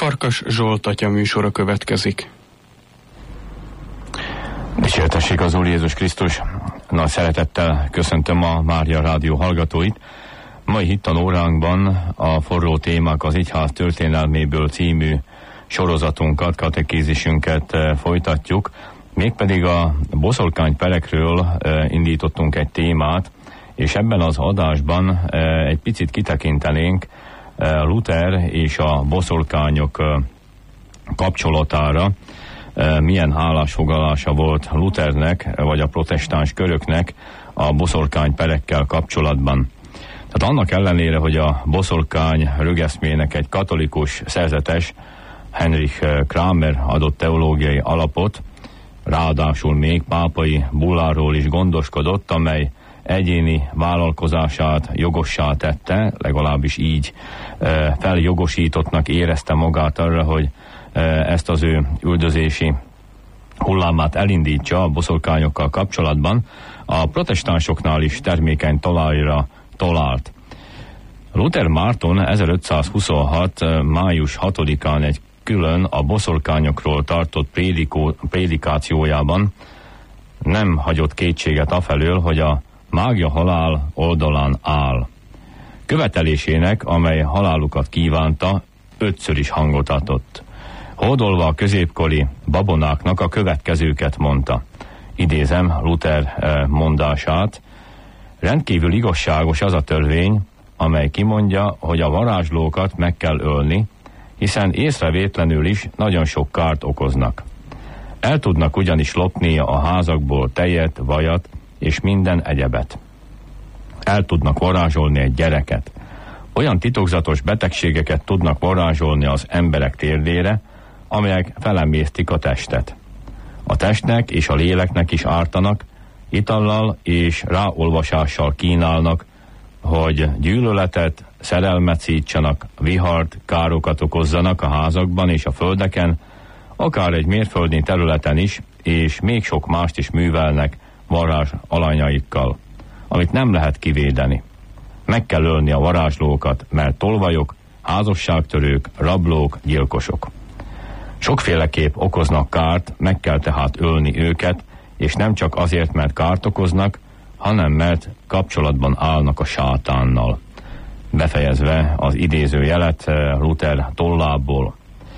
Farkas Zsolt atya műsora következik. Dicsértessék az Úr Jézus Krisztus! Nagy szeretettel köszöntöm a Mária Rádió hallgatóit. Mai hittanóránkban a forró témák az Egyház történelméből című sorozatunkat, katekézisünket folytatjuk. Mégpedig a boszorkányperekről indítottunk egy témát, és ebben az adásban egy picit kitekintenénk Luther és a boszorkányok kapcsolatára, milyen állásfoglalása volt Luthernek, vagy a protestáns köröknek a boszorkányperekkel kapcsolatban. Tehát annak ellenére, hogy a boszorkány rögeszmének egy katolikus szerzetes, Heinrich Kramer adott teológiai alapot, ráadásul még pápai bulláról is gondoskodott, amely egyéni vállalkozását jogossá tette, legalábbis így feljogosítottnak érezte magát arra, hogy ezt az ő üldözési hullámát elindítsa a boszorkányokkal kapcsolatban. A protestánsoknál is termékeny talajra talált. Luther Márton 1526. május 6-án egy külön a boszorkányokról tartott prédikációjában nem hagyott kétséget afelől, hogy a mágia halál oldalán áll. Követelésének, amely halálukat kívánta, 5-ször is hangot adott. Hódolva a középkori babonáknak a következőket mondta. Idézem Luther mondását: rendkívül igazságos az a törvény, amely kimondja, hogy a varázslókat meg kell ölni, hiszen észrevétlenül is nagyon sok kárt okoznak. El tudnak ugyanis lopni a házakból tejet, vajat és minden egyebet. El tudnak varázsolni egy gyereket. Olyan titokzatos betegségeket tudnak varázsolni az emberek térdére, amelyek felemésztik a testet. A testnek és a léleknek is ártanak, itallal és ráolvasással kínálnak, hogy gyűlöletet, szerelmet szítsanak, vihart, károkat okozzanak a házakban és a földeken, akár egy mérföldnyi területen is, és még sok mást is művelnek varázs alanyaikkal, amit nem lehet kivédeni. Meg kell ölni a varázslókat, mert tolvajok, házasságtörők, rablók, gyilkosok. Sokféleképp okoznak kárt, meg kell tehát ölni őket, és nem csak azért, mert kárt okoznak, hanem mert kapcsolatban állnak a sátánnal. Befejezve az idézőjelet Luther tollából.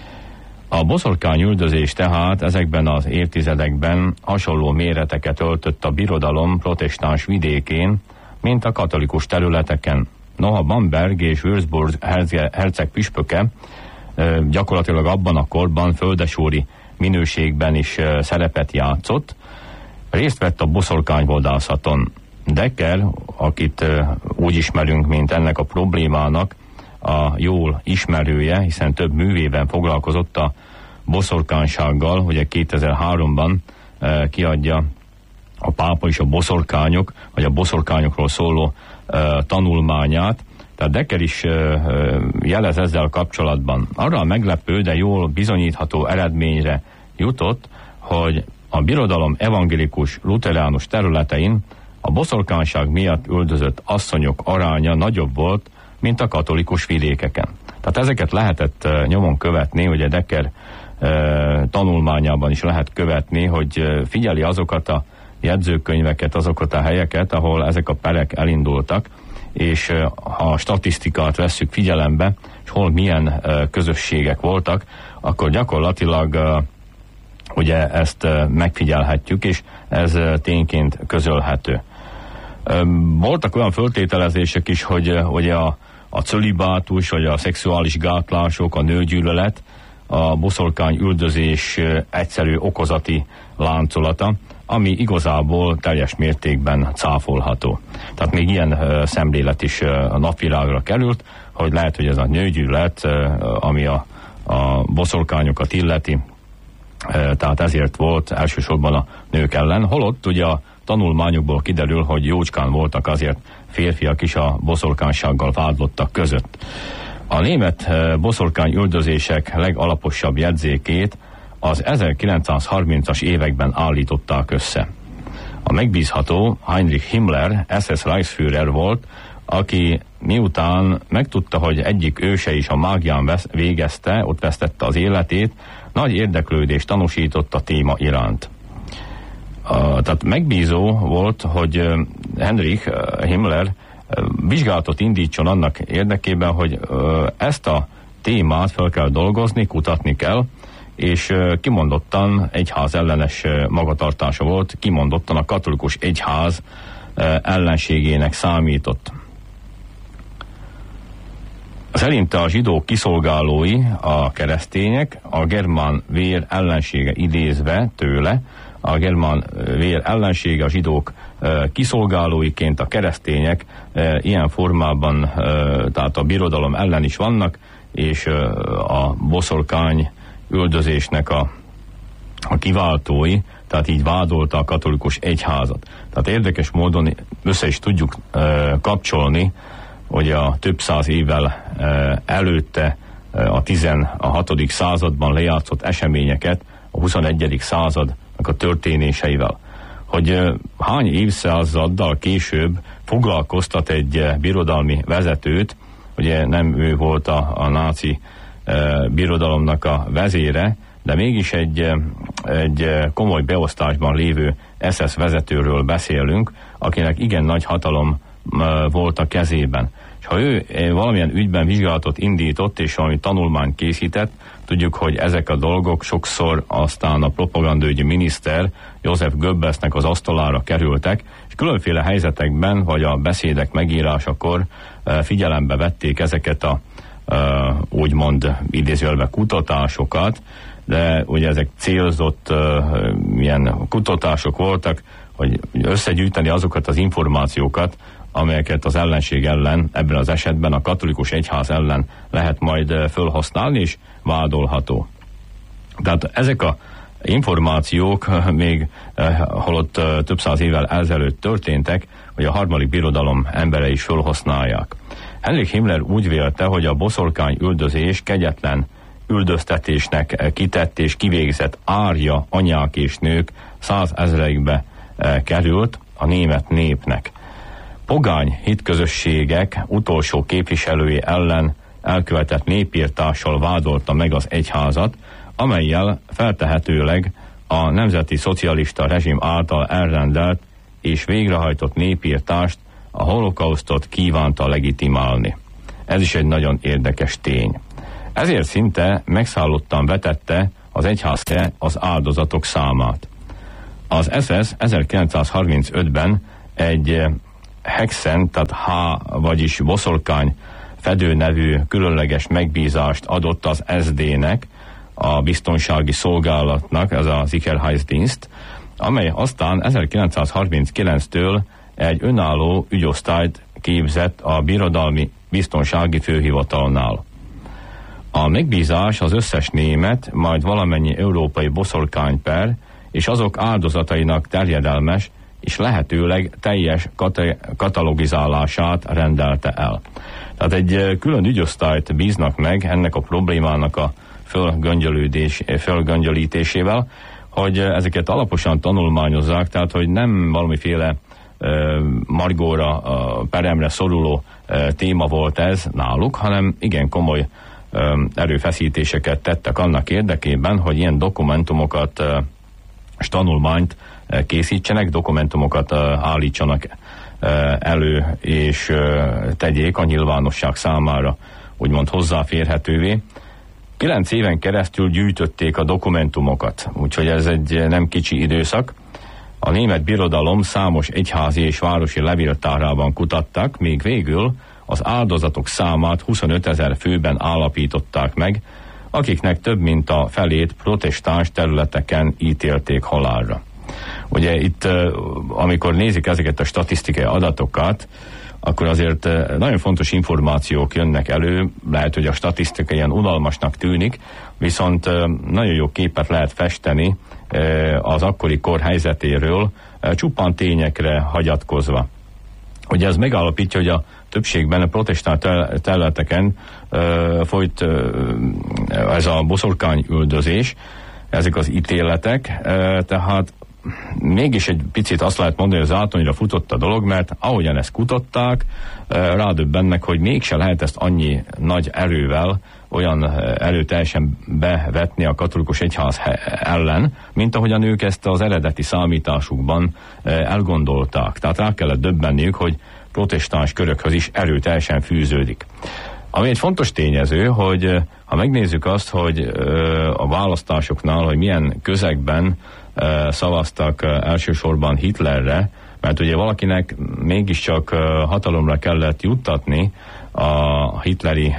A boszorkány üldözés tehát ezekben az évtizedekben hasonló méreteket öltött a birodalom protestáns vidékén, mint a katolikus területeken. Noha Bamberg és Würzburg herceg püspöke gyakorlatilag abban a korban földesúri minőségben is szerepet játszott, részt vett a boszorkányvadászaton. Decker, akit úgy ismerünk, mint ennek a problémának a jól ismerője, hiszen több művében foglalkozott a boszorkánysággal, ugye 2003-ban kiadja a pápa és a boszorkányok, vagy a boszorkányokról szóló tanulmányát. Tehát Decker is jelez ezzel kapcsolatban. Arra a meglepő, de jól bizonyítható eredményre jutott, hogy a birodalom evangélikus luteránus területein a boszorkányság miatt üldözött asszonyok aránya nagyobb volt, mint a katolikus vidékeken. Tehát ezeket lehetett nyomon követni, ugye Decker tanulmányában is lehet követni, hogy figyeli azokat a jegyzőkönyveket, azokat a helyeket, ahol ezek a perek elindultak, és ha a statisztikát vesszük figyelembe, és hol milyen közösségek voltak, akkor gyakorlatilag ugye ezt megfigyelhetjük, és ez tényként közölhető. Voltak olyan föltételezések is, hogy a cölibátus, vagy a szexuális gátlások, a nőgyűlölet, a boszorkány üldözés egyszerű okozati láncolata, ami igazából teljes mértékben cáfolható. Tehát még ilyen szemlélet is a napvilágra került, hogy lehet, hogy ez a nőgyűlölet, ami a boszorkányokat illeti, tehát ezért volt elsősorban a nők ellen, holott ugye a tanulmányokból kiderül, hogy jócskán voltak azért férfiak is a boszorkánysággal vádlottak között. A német boszorkány üldözések legalaposabb jegyzékét az 1930-as években állították össze. A megbízható Heinrich Himmler, SS Reichsführer volt aki miután megtudta, hogy egyik őse is a mágián végezte, ott vesztette az életét, nagy érdeklődést tanúsított a téma iránt. Tehát megbízó volt, hogy Heinrich Himmler vizsgálatot indítson annak érdekében, hogy ezt a témát fel kell dolgozni, kutatni kell, és kimondottan egyház ellenes magatartása volt, kimondottan a katolikus egyház ellenségének számított. Szerinte a zsidók kiszolgálói, a keresztények, a germán vér ellensége idézve tőle, a germán vér ellensége, a zsidók kiszolgálóiként, a keresztények ilyen formában, tehát a birodalom ellen is vannak, és a boszorkány üldözésnek a kiváltói, tehát így vádolta a katolikus egyházat. Tehát érdekes módon össze is tudjuk kapcsolni, hogy a több száz évvel előtte a 16. században lejátszott eseményeket a 21. századnak a történéseivel. Hogy hány évszázaddal később foglalkoztat egy birodalmi vezetőt, ugye nem ő volt a náci birodalomnak a vezére, de mégis egy komoly beosztásban lévő SS vezetőről beszélünk, akinek igen nagy hatalom volt a kezében. És ha ő valamilyen ügyben vizsgálatot indított, és valami tanulmányt készített, tudjuk, hogy ezek a dolgok sokszor aztán a propagandőgyi miniszter Joseph Goebbelsnek az asztalára kerültek, és különféle helyzetekben, vagy a beszédek megírásakor figyelembe vették ezeket a úgymond idézőjelben kutatásokat, de ugye ezek célzott ilyen kutatások voltak, hogy összegyűjteni azokat az információkat, amelyeket az ellenség ellen, ebben az esetben a katolikus egyház ellen lehet majd felhasználni, és vádolható. Tehát ezek a információk még holott több száz évvel ezelőtt történtek, hogy a harmadik birodalom emberei is felhasználják. Heinrich Himmler úgy vélte, hogy a boszorkány üldözés kegyetlen üldöztetésnek kitett és kivégzett árja anyák és nők 100 000-ekbe került a német népnek. Pogány hitközösségek utolsó képviselői ellen elkövetett népírtással vádolta meg az egyházat, amellyel feltehetőleg a nemzeti szocialista rezsim által elrendelt és végrehajtott népírtást, a holokausztot kívánta legitimálni. Ez is egy nagyon érdekes tény. Ezért szinte megszállottan vetette az egyház az áldozatok számát. Az SS 1935-ben egy Hexen, tehát vagyis boszorkány fedő nevű különleges megbízást adott az SD-nek, a biztonsági szolgálatnak, ez a Sicherheitsdienst, amely aztán 1939-től egy önálló ügyosztályt képzett a birodalmi biztonsági főhivatalnál. A megbízás az összes német, majd valamennyi európai boszorkányper és azok áldozatainak terjedelmes és lehetőleg teljes katalogizálását rendelte el. Tehát egy külön ügyosztályt bíznak meg ennek a problémának a fölgöngyölítésével, hogy ezeket alaposan tanulmányozzák, tehát hogy nem valamiféle margóra, peremre szoruló téma volt ez náluk, hanem igen komoly erőfeszítéseket tettek annak érdekében, hogy ilyen dokumentumokat és tanulmányt készítsenek, dokumentumokat állítsanak elő, és tegyék a nyilvánosság számára úgymond hozzáférhetővé. 9 éven keresztül gyűjtötték a dokumentumokat, úgyhogy ez egy nem kicsi időszak. A német birodalom számos egyházi és városi levéltárában kutattak, még végül az áldozatok számát 25 000 főben állapították meg, akiknek több mint a felét protestáns területeken ítélték halálra. Ugye itt, amikor nézik ezeket a statisztikai adatokat, akkor azért nagyon fontos információk jönnek elő, lehet, hogy a statisztika ilyen unalmasnak tűnik, viszont nagyon jó képet lehet festeni az akkori kor helyzetéről, csupán tényekre hagyatkozva. Ugye ez megállapítja, hogy a többségben a protestáns területeken folyt ez a boszorkány üldözés, ezek az ítéletek, tehát mégis egy picit azt lehet mondani, hogy az átonyra futott a dolog, mert ahogyan ezt kutatták, rádöbbennek, hogy mégse lehet ezt annyi nagy erővel, olyan erőteljesen bevetni a katolikus egyház ellen, mint ahogyan ők ezt az eredeti számításukban elgondolták. Tehát rá kellett döbbenniük, hogy protestáns körökhöz is erőteljesen fűződik. Ami egy fontos tényező, hogy ha megnézzük azt, hogy a választásoknál, hogy milyen közegben szavaztak elsősorban Hitlerre, mert ugye valakinek mégiscsak hatalomra kellett juttatni a hitleri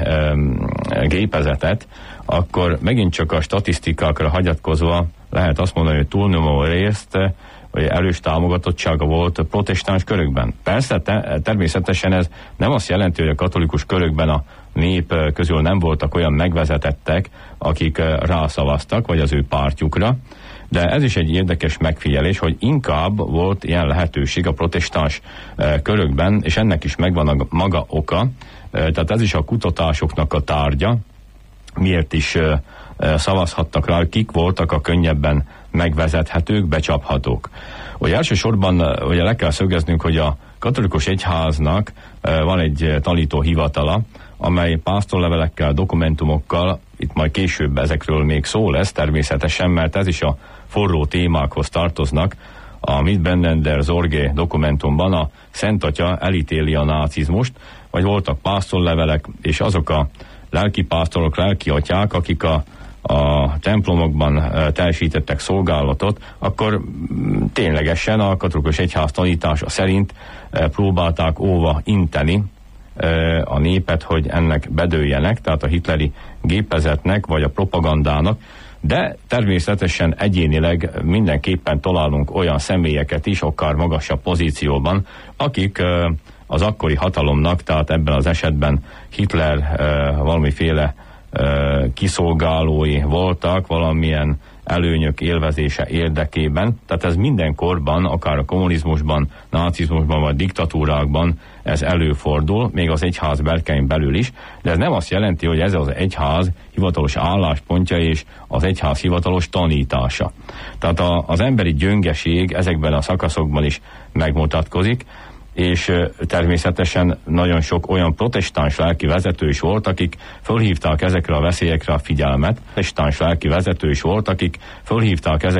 gépezetet, akkor megint csak a statisztikákra hagyatkozva lehet azt mondani, hogy túlnyomó részt vagy erős támogatottsága volt a protestáns körökben. Persze, természetesen ez nem azt jelenti, hogy a katolikus körökben a nép közül nem voltak olyan megvezetettek, akik rászavaztak, vagy az ő pártjukra, de ez is egy érdekes megfigyelés, hogy inkább volt ilyen lehetőség a protestáns körökben, és ennek is megvan a maga oka, tehát ez is a kutatásoknak a tárgya, miért is szavazhattak rá, kik voltak a könnyebben megvezethetők, becsaphatók. Ugye elsősorban ugye le kell szögeznünk, hogy a katolikus egyháznak van egy tanítóhivatala, amely pásztorlevelekkel, dokumentumokkal, itt majd később ezekről még szó lesz természetesen, mert ez is a forró témákhoz tartoznak. A Mitbenden der Sorge dokumentumban a Szent Atya elítéli a nácizmust, vagy voltak pásztorlevelek, és azok a lelkipásztorok, lelkiatyák, akik a templomokban teljesítettek szolgálatot, akkor ténylegesen a katolikus egyház tanítása szerint próbálták óva inteni a népet, hogy ennek bedőljenek, tehát a hitleri gépezetnek, vagy a propagandának, de természetesen egyénileg mindenképpen találunk olyan személyeket is, akár magasabb pozícióban, akik az akkori hatalomnak, tehát ebben az esetben Hitler valamiféle kiszolgálói voltak, valamilyen előnyök élvezése érdekében. Tehát ez mindenkorban, akár a kommunizmusban, nácizmusban vagy diktatúrákban ez előfordul, még az egyház berkein belül is, de ez nem azt jelenti, hogy ez az egyház hivatalos álláspontja és az egyház hivatalos tanítása. Tehát az emberi gyöngeség ezekben a szakaszokban is megmutatkozik, és természetesen nagyon sok olyan protestáns lelki vezető is volt, akik fölhívták ezekre a veszélyekre a figyelmet. Protestáns lelki vezető is volt, akik fölhívták ezekre